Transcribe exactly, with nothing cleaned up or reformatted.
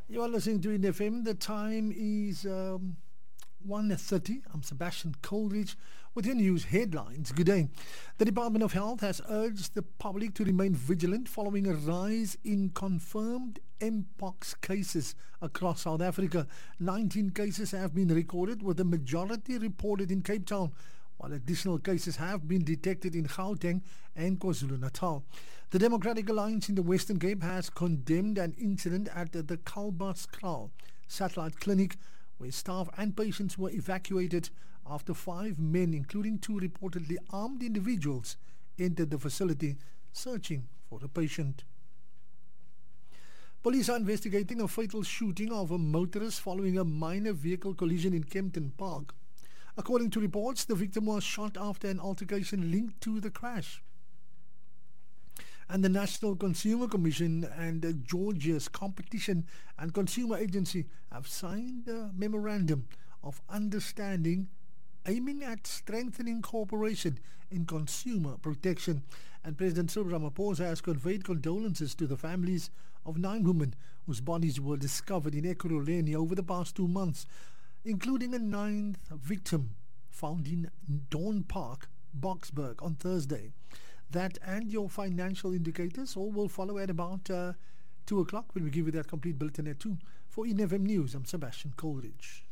You are listening to In F M. The time is um, one thirty. I'm Sebastian Coleridge with your news headlines. Good day. The Department of Health has urged the public to remain vigilant following a rise in confirmed Mpox cases across South Africa. nineteen cases have been recorded, with the majority reported in Cape Town, while additional cases have been detected in Gauteng and KwaZulu-Natal. The Democratic Alliance in the Western Cape has condemned an incident at the Kalbaskral Satellite Clinic, where staff and patients were evacuated after five men, including two reportedly armed individuals, entered the facility searching for a patient. Police are investigating a fatal shooting of a motorist following a minor vehicle collision in Kempton Park. According to reports, the victim was shot after an altercation linked to the crash. And the National Consumer Commission and uh, Georgia's Competition and Consumer Agency have signed a memorandum of understanding aiming at strengthening cooperation in consumer protection. And President Cyril Ramaphosa has conveyed condolences to the families of nine women whose bodies were discovered in Ekurhuleni over the past two months, including a ninth victim found in Dawn Park, Boksburg, on Thursday. That and your financial indicators all will follow at about uh, two o'clock when we give you that complete bulletin at two. For In F M News, I'm Sebastian Coleridge.